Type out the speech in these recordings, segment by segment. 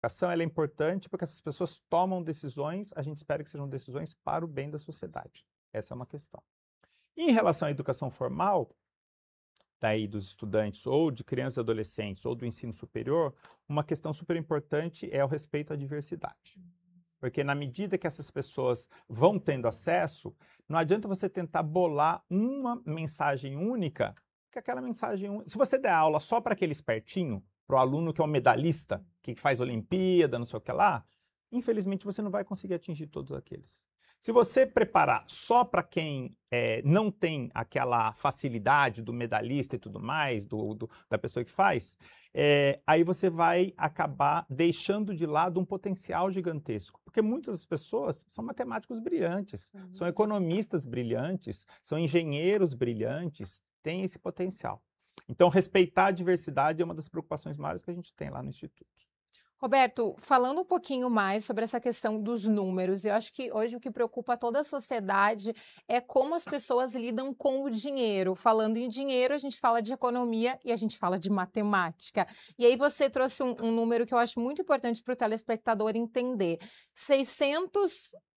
educação ela é importante porque essas pessoas tomam decisões, a gente espera que sejam decisões para o bem da sociedade. Essa é uma questão. E em relação à educação formal, daí dos estudantes, ou de crianças e adolescentes, ou do ensino superior, uma questão super importante é o respeito à diversidade. Porque na medida que essas pessoas vão tendo acesso, não adianta você tentar bolar uma mensagem única, que aquela mensagem única... Se você der aula só para aquele espertinho, para o aluno que é um medalhista, que faz Olimpíada, não sei o que lá, infelizmente você não vai conseguir atingir todos aqueles. Se você preparar só para quem não tem aquela facilidade do medalhista e tudo mais, da pessoa que faz, aí você vai acabar deixando de lado um potencial gigantesco. Porque muitas das pessoas são matemáticos brilhantes, são economistas brilhantes, são engenheiros brilhantes, têm esse potencial. Então, respeitar a diversidade é uma das preocupações maiores que a gente tem lá no Instituto. Roberto, falando um pouquinho mais sobre essa questão dos números, eu acho que hoje o que preocupa toda a sociedade é como as pessoas lidam com o dinheiro. Falando em dinheiro, a gente fala de economia e a gente fala de matemática. E aí você trouxe um número que eu acho muito importante para o telespectador entender. 600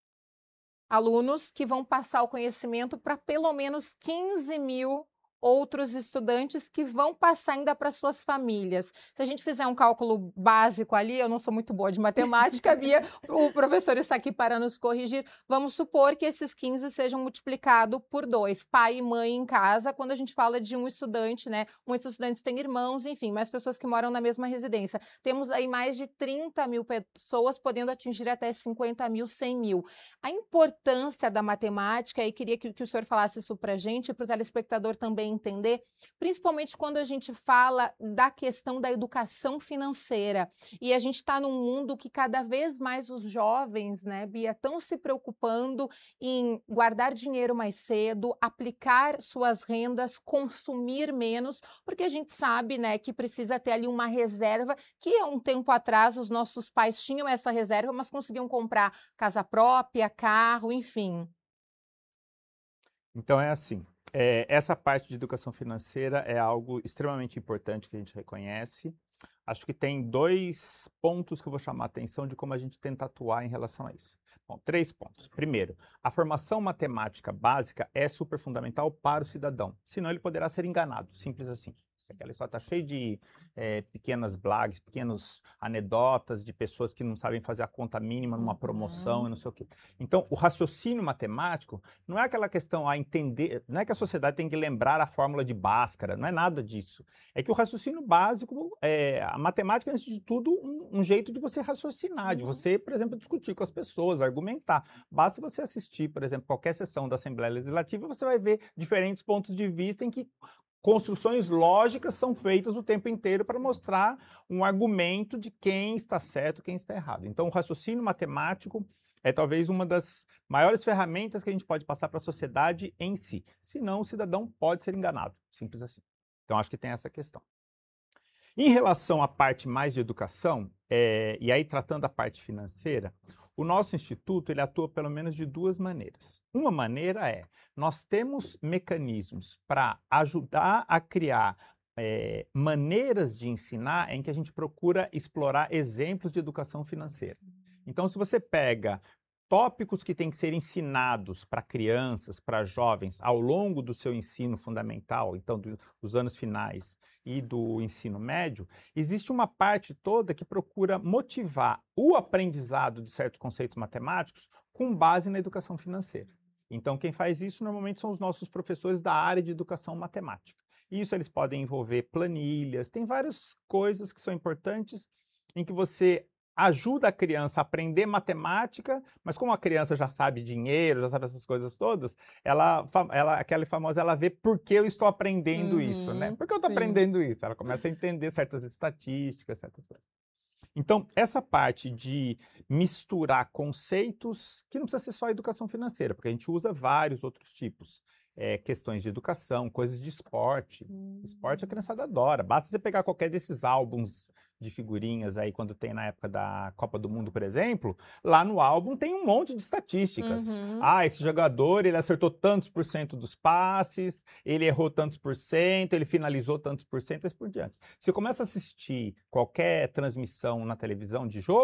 alunos que vão passar o conhecimento para pelo menos 15 mil outros estudantes que vão passar ainda para suas famílias. Se a gente fizer um cálculo básico ali, eu não sou muito boa de matemática, Bia, o professor está aqui para nos corrigir. Vamos supor que esses 15 sejam multiplicados por 2, pai e mãe em casa, quando a gente fala de um estudante, né? Muitos estudantes têm irmãos, enfim, mais pessoas que moram na mesma residência. Temos aí mais de 30 mil pessoas, podendo atingir até 50 mil, 100 mil. A importância da matemática, e queria que o senhor falasse isso para a gente, para o telespectador também entender, principalmente quando a gente fala da questão da educação financeira. E a gente está num mundo que cada vez mais os jovens, né, Bia, estão se preocupando em guardar dinheiro mais cedo, aplicar suas rendas, consumir menos, porque a gente sabe, né, que precisa ter ali uma reserva, que há um tempo atrás os nossos pais tinham essa reserva, mas conseguiam comprar casa própria, carro, enfim. Então é assim, essa parte de educação financeira é algo extremamente importante que a gente reconhece. Acho que tem dois pontos que eu vou chamar a atenção de como a gente tenta atuar em relação a isso. Bom, 3 pontos. Primeiro, a formação matemática básica é super fundamental para o cidadão, senão ele poderá ser enganado, simples assim. Aquela história está cheia de pequenas blagues, pequenas anedotas de pessoas que não sabem fazer a conta mínima numa promoção e não sei o quê. Então, o raciocínio matemático não é aquela questão a entender, não é que a sociedade tem que lembrar a fórmula de Bhaskara, não é nada disso. É que o raciocínio básico, a matemática é, antes de tudo, um jeito de você raciocinar, de você, por exemplo, discutir com as pessoas, argumentar. Basta você assistir, por exemplo, qualquer sessão da Assembleia Legislativa, você vai ver diferentes pontos de vista em que construções lógicas são feitas o tempo inteiro para mostrar um argumento de quem está certo, quem está errado. Então, o raciocínio matemático é talvez uma das maiores ferramentas que a gente pode passar para a sociedade em si. Senão, o cidadão pode ser enganado, simples assim. Então, acho que tem essa questão. Em relação à parte mais de educação, e aí tratando a parte financeira, o nosso instituto ele atua pelo menos de duas maneiras. Uma maneira é, nós temos mecanismos para ajudar a criar maneiras de ensinar em que a gente procura explorar exemplos de educação financeira. Então, se você pega tópicos que têm que ser ensinados para crianças, para jovens, ao longo do seu ensino fundamental, então dos anos finais e do ensino médio, existe uma parte toda que procura motivar o aprendizado de certos conceitos matemáticos com base na educação financeira. Então, quem faz isso normalmente são os nossos professores da área de educação matemática. Isso eles podem envolver planilhas, tem várias coisas que são importantes em que você ajuda a criança a aprender matemática, mas como a criança já sabe dinheiro, já sabe essas coisas todas, aquela famosa, ela vê por que eu estou aprendendo isso, né? Por que eu estou Sim. aprendendo isso? Ela começa a entender certas estatísticas, certas coisas. Então, essa parte de misturar conceitos, que não precisa ser só educação financeira, porque a gente usa vários outros tipos. Questões de educação, coisas de esporte. Esporte a criançada adora. Basta você pegar qualquer desses álbuns de figurinhas aí, quando tem na época da Copa do Mundo, por exemplo, lá no álbum tem um monte de estatísticas. Esse jogador, ele acertou tantos por cento dos passes, ele errou tantos por cento, ele finalizou tantos por cento, e assim por diante. Se eu começo a assistir qualquer transmissão na televisão de jogo,